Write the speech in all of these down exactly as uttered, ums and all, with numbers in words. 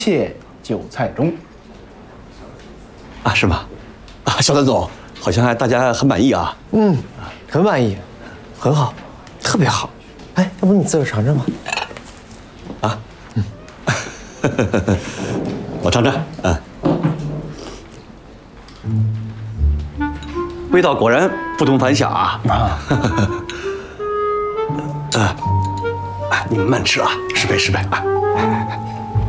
切韭菜中。 啊，是吗？啊，肖段总，好像还大家很满意啊。 嗯，很满意，很好，特别好。哎，要不你自个儿尝尝吧？ 啊，嗯，我尝尝，嗯。 味道果然不同凡响啊！啊，啊，哎，你们慢吃啊，十倍十倍啊！来来来，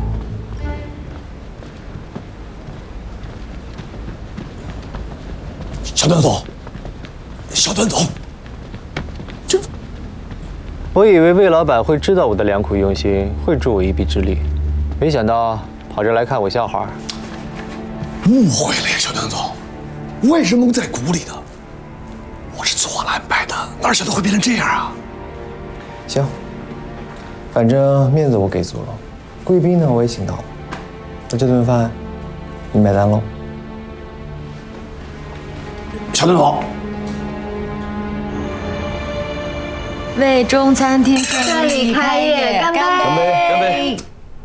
小段总，小段总，这…… 我以为魏老板会知道我的良苦用心，会助我一臂之力，没想到跑这来看我笑话。 误会了呀，小段总。 我也是蒙在鼓里的，我是做了安排的，哪想到会变成这样啊？ 行，反正面子我给足了，贵宾呢我也请到了，那这顿饭你买单喽。 小段总， 为中餐厅顺利开业，干杯！ 干杯！干杯！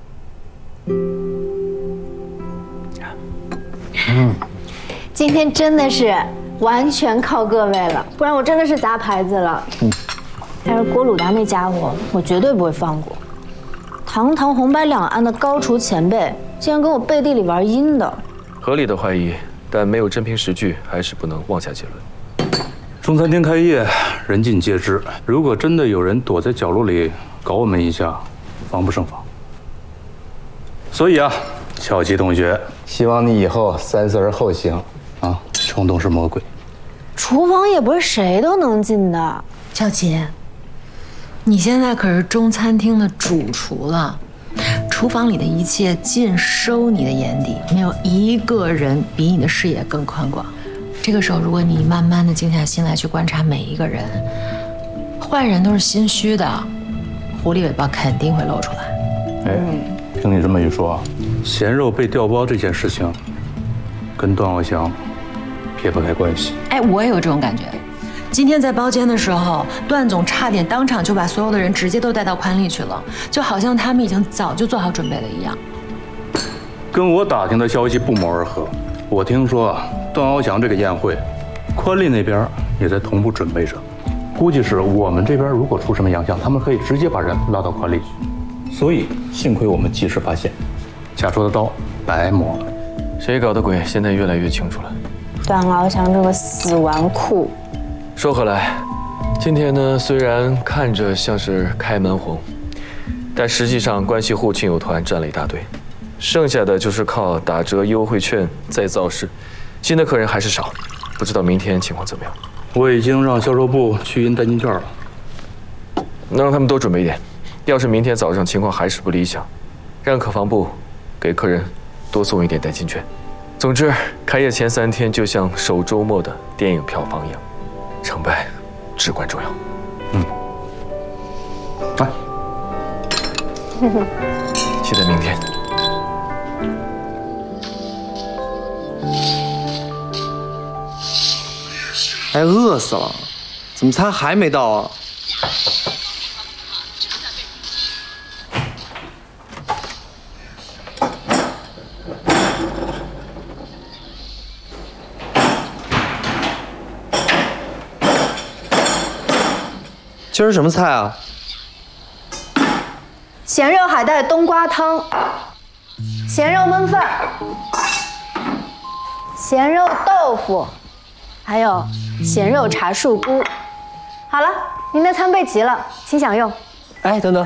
嗯。 今天真的是完全靠各位了，不然我真的是砸牌子了。嗯，但是郭鲁达那家伙，我绝对不会放过。堂堂红白两岸的高厨前辈，竟然跟我背地里玩阴的。 合理的怀疑，但没有真凭实据，还是不能妄下结论。 中餐厅开业，人尽皆知。如果真的有人躲在角落里搞我们一下，防不胜防。所以啊，巧琪同学，希望你以后三思而后行。 啊，冲动是魔鬼。 厨房也不是谁都能进的。 巧琪，你现在可是中餐厅的主厨了，厨房里的一切尽收你的眼底，没有一个人比你的视野更宽广。这个时候，如果你慢慢的静下心来去观察每一个人，坏人都是心虚的，狐狸尾巴肯定会露出来。 哎，听你这么一说，咸肉被调包这件事情，跟段傲翔 撇不开关系。 哎，我也有这种感觉。今天在包间的时候，段总差点当场就把所有的人直接都带到宽利去了，就好像他们已经早就做好准备了一样。 跟我打听的消息不谋而合。我听说啊，段翱翔这个宴会，宽利那边也在同步准备着。估计是我们这边如果出什么洋相，他们可以直接把人拉到宽利去。所以幸亏我们及时发现，假说的刀白磨了。 谁搞的鬼，现在越来越清楚了。 段翱翔这个死纨绔。 说回来，今天呢，虽然看着像是开门红，但实际上关系户亲友团占了一大堆，剩下的就是靠打折优惠券再造势，新的客人还是少，不知道明天情况怎么样。 我已经让销售部去印代金券了， 能让他们多准备一点。要是明天早上情况还是不理想，让客房部给客人多送一点代金券。 总之，开业前三天就像首周末的电影票房一样，成败至关重要。 嗯，来， 期待明天。 哎，饿死了，怎么餐还没到啊？ 今儿什么菜啊？ 咸肉海带冬瓜汤，咸肉焖饭，咸肉豆腐，还有咸肉茶树菇。好了，您的餐备齐了，请享用。 哎，等等，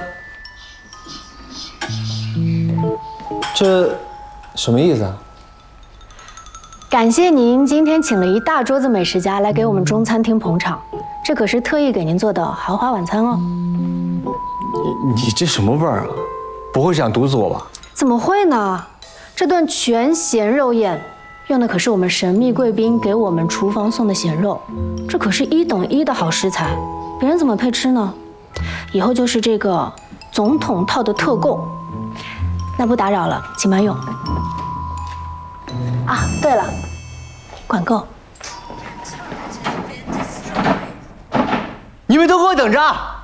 这什么意思啊？ 感谢您今天请了一大桌子美食家来给我们中餐厅捧场，这可是特意给您做的豪华晚餐哦。 你你这什么味儿啊？不会是想毒死我吧？ 怎么会呢？这顿全咸肉宴用的可是我们神秘贵宾给我们厨房送的咸肉，这可是一等一的好食材，别人怎么配吃呢？以后就是这个总统套的特供。那不打扰了，请慢用。啊，对了，管够。 你们都给我等着！